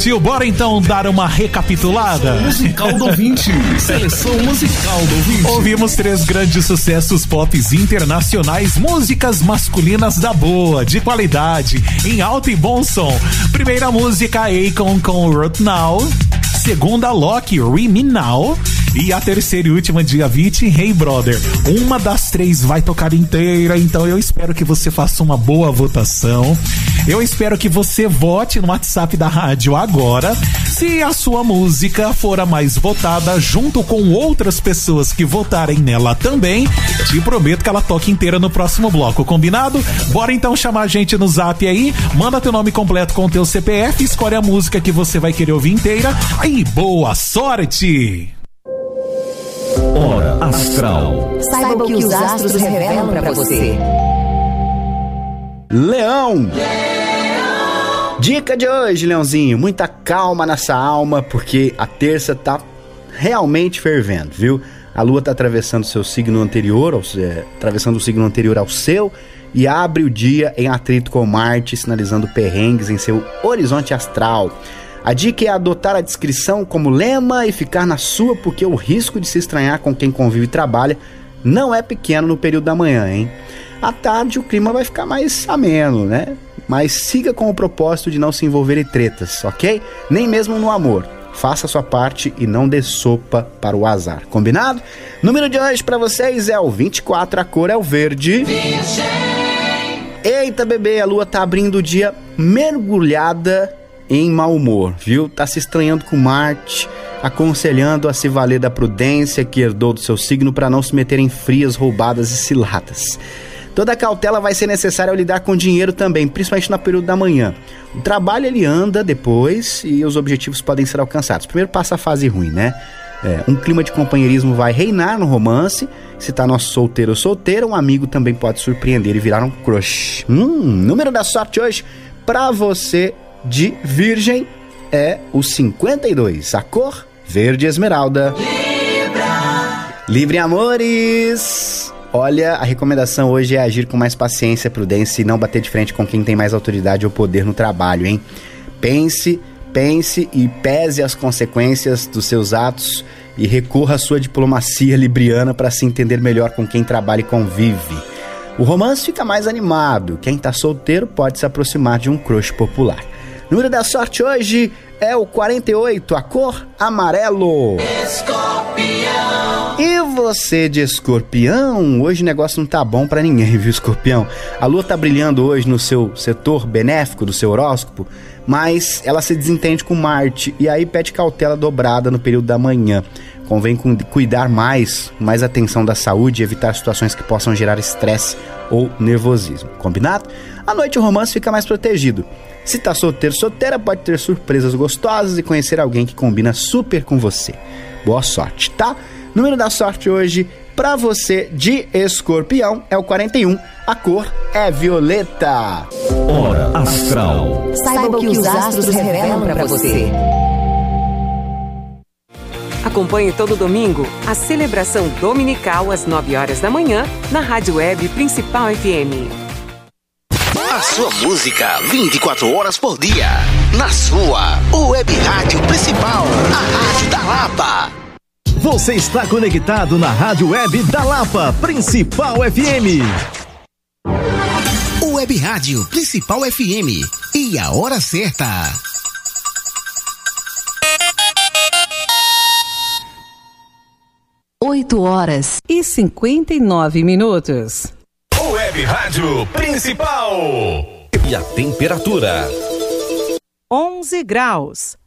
Tio, bora então dar uma recapitulada? Musical do ouvinte. Seleção musical do ouvinte. Ouvimos 3 grandes sucessos pop internacionais, músicas masculinas da boa, de qualidade, em alto e bom som. Primeira música, Akon com Right Now. Segunda, Loki, Remy Now. E a terceira e última de Avicii, Hey Brother. Uma das 3 vai tocar inteira, então eu espero que você faça uma boa votação. Eu espero que você vote no WhatsApp da rádio agora. Se a sua música for a mais votada, junto com outras pessoas que votarem nela também, te prometo que ela toque inteira no próximo bloco, combinado? Bora então chamar a gente no zap aí, manda teu nome completo com teu CPF, escolhe a música que você vai querer ouvir inteira. Aí, boa sorte! Hora Astral. Saiba o que os astros revelam pra você. Leão. Dica de hoje, Leãozinho, muita calma nessa alma, porque a terça tá realmente fervendo, viu? A lua tá atravessando seu signo anterior, atravessando o signo anterior ao seu, e abre o dia em atrito com Marte, sinalizando perrengues em seu horizonte astral. A dica é adotar a discrição como lema e ficar na sua, porque o risco de se estranhar com quem convive e trabalha não é pequeno no período da manhã, hein? À tarde o clima vai ficar mais ameno, né? Mas siga com o propósito de não se envolver em tretas, ok? Nem mesmo no amor. Faça a sua parte e não dê sopa para o azar, combinado? Número de hoje para vocês é o 24, a cor é o verde. Eita, bebê, a lua tá abrindo o dia mergulhada em mau humor, viu? Tá se estranhando com Marte, aconselhando a se valer da prudência que herdou do seu signo para não se meter em frias, roubadas e ciladas. Toda a cautela vai ser necessária ao lidar com dinheiro também, principalmente no período da manhã. O trabalho ele anda depois e os objetivos podem ser alcançados. Primeiro passa a fase ruim, né? Um clima de companheirismo vai reinar no romance. Se tá nosso solteiro ou solteira, um amigo também pode surpreender e virar um crush. Número da sorte hoje pra você de Virgem é o 52, a cor verde esmeralda. Livre Amores. Olha, a recomendação hoje é agir com mais paciência, prudência e não bater de frente com quem tem mais autoridade ou poder no trabalho, hein? Pense e pese as consequências dos seus atos e recorra à sua diplomacia libriana para se entender melhor com quem trabalha e convive. O romance fica mais animado, quem tá solteiro pode se aproximar de um crush popular. Número da sorte hoje é o 48, a cor amarelo. Escorpião. E você de Escorpião, hoje o negócio não tá bom pra ninguém, viu, Escorpião? A lua tá brilhando hoje no seu setor benéfico do seu horóscopo, mas ela se desentende com Marte e aí pede cautela dobrada no período da manhã. Convém cuidar mais atenção da saúde e evitar situações que possam gerar estresse ou nervosismo, combinado? À noite o romance fica mais protegido. Se tá solteiro, solteira, pode ter surpresas gostosas e conhecer alguém que combina super com você. Boa sorte, tá? Número da sorte hoje pra você de Escorpião é o 41, a cor é violeta. Hora Astral. Saiba o que os astros revelam pra você. Acompanhe todo domingo a celebração dominical às 9 horas da manhã na Rádio Web Principal FM. A sua música 24 horas por dia. Na sua Web Rádio Principal, a Rádio da Lapa. Você está conectado na Rádio Web da Lapa Principal FM. Web Rádio Principal FM. E a hora certa. 8h59. Web Rádio Principal. E a temperatura? 11 graus.